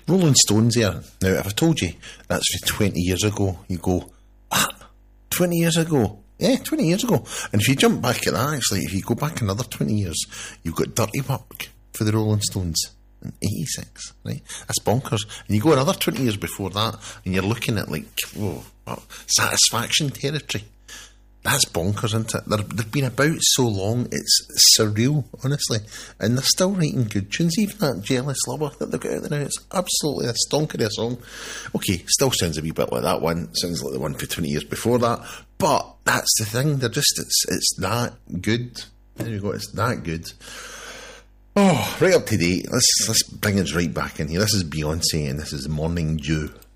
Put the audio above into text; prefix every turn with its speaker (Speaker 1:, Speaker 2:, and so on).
Speaker 1: Rolling Stones there. Now, if I told you that's for 20 years ago, you go, 20 years ago? Yeah, 20 years ago. And if you jump back at that, actually, if you go back another 20 years, you've got Dirty Work for the Rolling Stones in 86, right? That's bonkers. And you go another 20 years before that, and you're looking at, like, Satisfaction territory. That's bonkers, isn't it? They've been about so long, it's surreal, honestly. And they're still writing good tunes. Even that Jealous Lover that they've got out there now, it's absolutely a stonker of a song. Okay, still sounds a wee bit like that one. Sounds like the one for 20 years before that. But that's the thing. They're just, it's that good. There you go, it's that good. Oh, right up to date. Let's bring us right back in here. This is Beyonce and this is Morning Dew.